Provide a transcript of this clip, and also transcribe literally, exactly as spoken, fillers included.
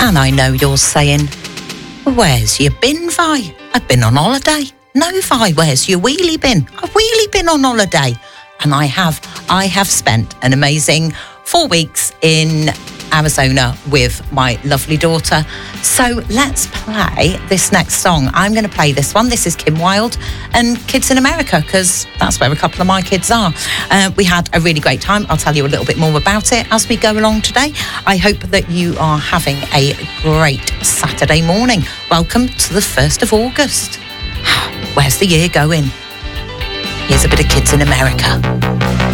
And I know you're saying, where's you been, Vi? I've been on holiday. No, Vi, where's your wheelie been? I've really been on holiday. And I have. I have spent an amazing four weeks in Arizona with my lovely daughter. So let's play this next song. I'm going to play this one. This is Kim Wilde and Kids in America, because that's where a couple of my kids are. Uh, we had a really great time. I'll tell you a little bit more about it as we go along today. I hope that you are having a great Saturday morning. Welcome to the first of August. Where's the year going? Here's a bit of Kids in America.